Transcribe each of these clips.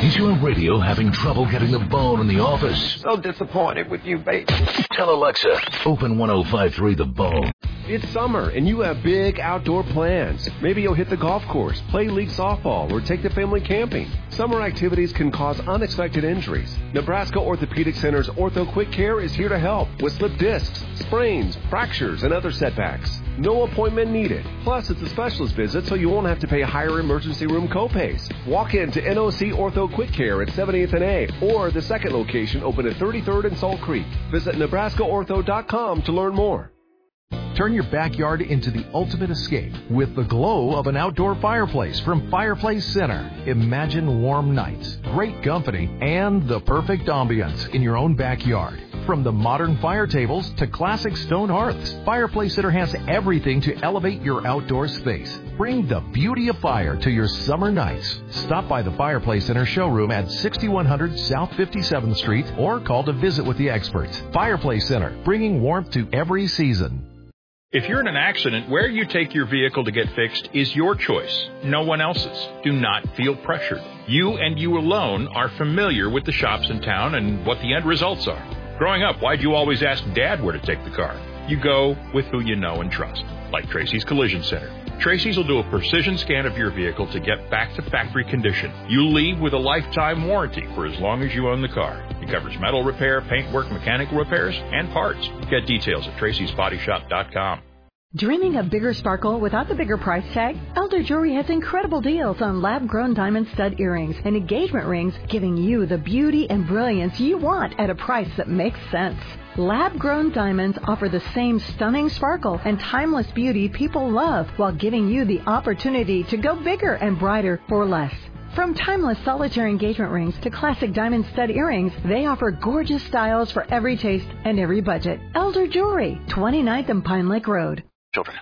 Is your radio having trouble getting the bone in the office? So disappointed with you, baby. Tell Alexa, open 105.3 The Bone. It's summer, and you have big outdoor plans. Maybe you'll hit the golf course, play league softball, or take the family camping. Summer activities can cause unexpected injuries. Nebraska Orthopedic Center's Ortho Quick Care is here to help with slip discs, sprains, fractures, and other setbacks. No appointment needed. Plus, it's a specialist visit, so you won't have to pay higher emergency room copays. Walk in to NOC Ortho Quick Care at 70th and A, or the second location open at 33rd and Salt Creek. Visit NebraskaOrtho.com to learn more. Turn your backyard into the ultimate escape with the glow of an outdoor fireplace from Fireplace Center. Imagine warm nights, great company, and the perfect ambience in your own backyard. From the modern fire tables to classic stone hearths, Fireplace Center has everything to elevate your outdoor space. Bring the beauty of fire to your summer nights. Stop by the Fireplace Center showroom at 6100 South 57th Street or call to visit with the experts. Fireplace Center, bringing warmth to every season. If you're in an accident, where you take your vehicle to get fixed is your choice, no one else's. Do not feel pressured. You and you alone are familiar with the shops in town and what the end results are. Growing up, why'd you always ask Dad where to take the car? You go with who you know and trust, like Tracy's Collision Center. Tracy's will do a precision scan of your vehicle to get back to factory condition. You leave with a lifetime warranty for as long as you own the car. It covers metal repair, paintwork, mechanical repairs, and parts. Get details at tracysbodyshop.com. Dreaming of bigger sparkle without the bigger price tag? Elder Jewelry has incredible deals on lab-grown diamond stud earrings and engagement rings, giving you the beauty and brilliance you want at a price that makes sense. Lab-grown diamonds offer the same stunning sparkle and timeless beauty people love while giving you the opportunity to go bigger and brighter for less. From timeless solitaire engagement rings to classic diamond stud earrings, they offer gorgeous styles for every taste and every budget. Elder Jewelry, 29th and Pine Lake Road. Children.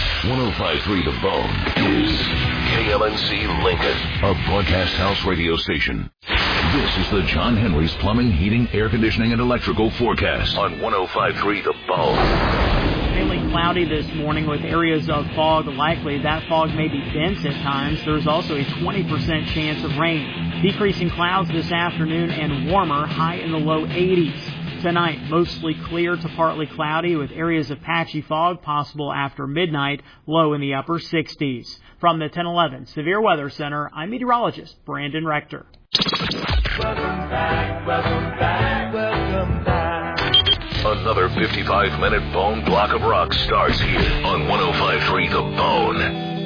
105.3 The Bone is KLNC Lincoln, a broadcast house radio station. This is the John Henry's Plumbing, Heating, Air Conditioning, and Electrical forecast on 105.3 The Bone. Mainly cloudy this morning with areas of fog likely. That fog may be dense at times. There's also a 20% chance of rain. Decreasing clouds this afternoon and warmer, high in the low 80s. Tonight, mostly clear to partly cloudy with areas of patchy fog possible after midnight, low in the upper 60s. From the 1011 Severe Weather Center, I'm meteorologist Brandon Rector. Welcome back, welcome back, welcome back. Another 55-minute Bone block of rock starts here on 105.3 The Bone.